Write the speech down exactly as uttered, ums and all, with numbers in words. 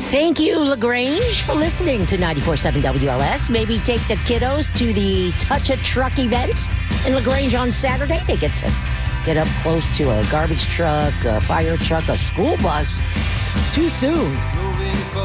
Thank you, LaGrange, for listening to ninety-four point seven W L S. Maybe take the kiddos to the Touch a Truck event in LaGrange on Saturday. They get to get up close to a garbage truck, a fire truck, a school bus. Too soon.